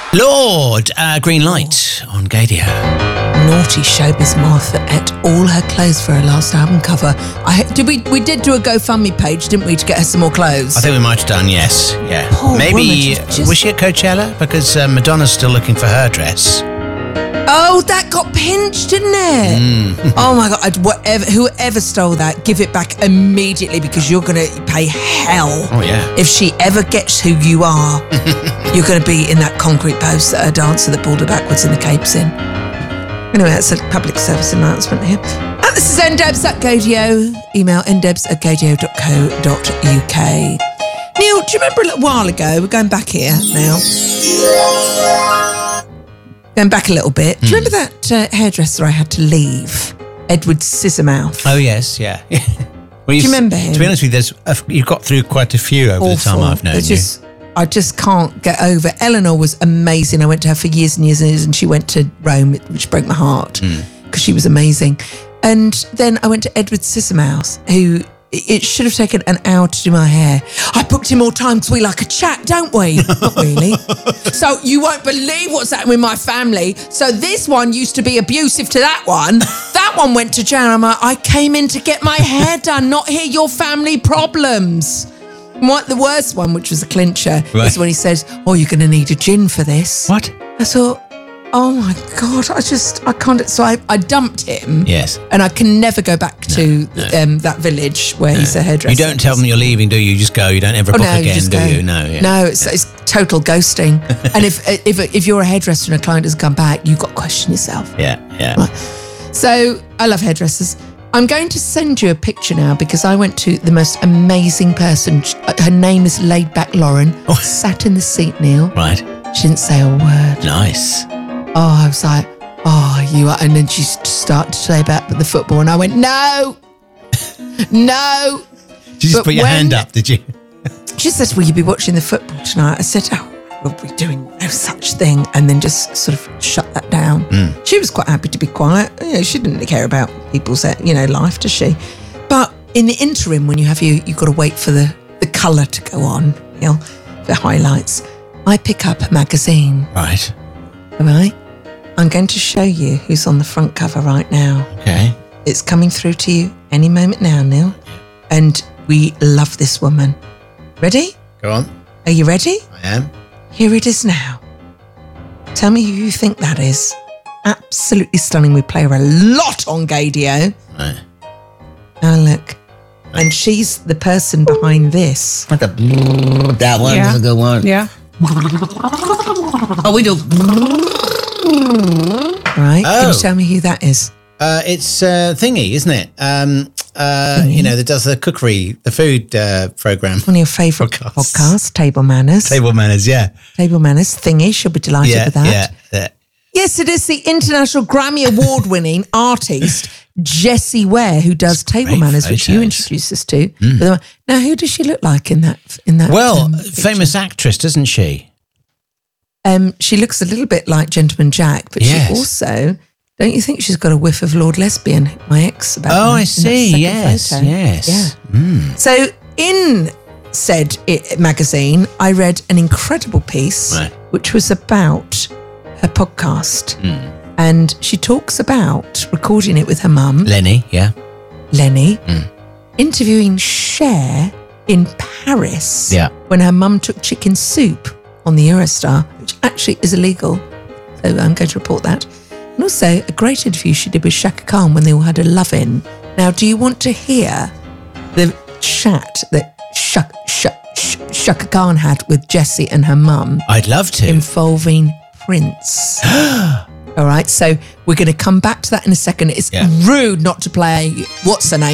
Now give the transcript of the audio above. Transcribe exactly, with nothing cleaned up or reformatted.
Lord, uh, green light on Gadio. Naughty showbiz Martha ate all her clothes for her last album cover. I did we we did do a GoFundMe page, didn't we, to get her some more clothes? I think we might have done, yes. Yeah. Poor Maybe, woman, she's just- was she at Coachella? Because uh, Madonna's still looking for her dress. Oh, that got pinched, didn't it? Mm. Oh my God, I'd, whatever, whoever stole that, give it back immediately, because you're going to pay hell. Oh, yeah. If she ever gets who you are, you're going to be in that concrete post that her dancer that pulled her backwards in the capes in. Anyway, that's a public service announcement here. And this is ndebs at Gadio. Email ndebs at gadio dot co dot uk. Neil, do you remember a little while ago, we're going back here now, going back a little bit, do you remember that uh, hairdresser I had to leave? Edward Scissormouth. Oh, yes, yeah. well, do you remember him? To be honest with you, there's a, you've got through quite a few over Awful. the time I've known It's you. just, I just can't get over. Eleanor was amazing. I went to her for years and years and years, and she went to Rome, which broke my heart because she was amazing. And then I went to Edward Scissormouth, who it should have taken an hour to do my hair. I booked him all time because we like a chat, don't we? Not really. So you won't believe what's happened with my family. So this one used to be abusive to that one. That one went to jail. I'm like, I came in to get my hair done, not hear your family problems. What the worst one, which was a clincher, Right. is when he says, "Oh, you're going to need a gin for this." What? I thought, oh my God, I just, I can't. So I, I dumped him. Yes. And I can never go back to Um, that village where he's a hairdresser. You don't tell them you're leaving, do you? You just go. You don't ever Oh, book no, you again, just do go. you? No. Yeah. No, it's, it's total ghosting. And if, if if you're a hairdresser and a client doesn't come back, you've got to question yourself. Yeah, yeah. So I love hairdressers. I'm going to send you a picture now because I went to the most amazing person. Her name is Laid Back Lauren. Oh. Sat in the seat, Neil. Right. She didn't say a word. Nice. Oh, I was like, oh, you are. And then she started to say about the football. And I went, no, no. Did you just But put your when- hand up, did you? She said, will you be watching the football tonight? I said, oh, we'll be doing no such thing. And then just sort of shut that down. Mm. She was quite happy to be quiet. You know, she didn't care about people's, you know, life, does she? But in the interim, when you have you, you've got to wait for the, the colour to go on, you know, the highlights. I pick up a magazine, Right. all right? I'm going to show you who's on the front cover right now. Okay. It's coming through to you any moment now, Neil. And we love this woman. Ready? Go on. Are you ready? I am. Here it is now. Tell me who you think that is. Absolutely stunning. We play her a lot on Gadio. Right. Now look. And she's the person behind this. Like a that one Yeah. is a good one. Yeah. Oh, we do. Right? Can Oh. you tell me who that is? Uh, it's uh, Thingy, isn't it? Um, uh, you know, that does the cookery, the food uh, program. One of your favourite Podcasts. podcasts, Table Manners. Table manners, yeah. Table Manners. Thingy. She'll be delighted Yeah, with that. yeah, yeah. Yes, it is the International Grammy Award winning artist Jessie Ware who does Table great Manners, which you photos. introduced us to. Now, who does she look like in that? In that? Well, um, picture? famous actress, doesn't she? Um, she looks a little bit like Gentleman Jack, but Yes. she also, don't you think she's got a whiff of Lord Lesbian, my ex? About Oh, her, I in that see. second Yes, photo. yes. Yeah. So in said i- magazine, I read an incredible piece, Right. which was about her podcast. And she talks about recording it with her mum, Lenny, yeah. Lenny, interviewing Cher in Paris Yeah. when her mum took chicken soup on the Eurostar, which actually is illegal. So I'm going to report that. And also a great interview she did with Shaka Khan when they all had a love-in. Now, do you want to hear the chat that Shaka, Shaka, Shaka Khan had with Jessie and her mum I'd love to. involving Prince? All right, so we're going to come back to that in a second. It's Yeah. rude not to play What's Her Name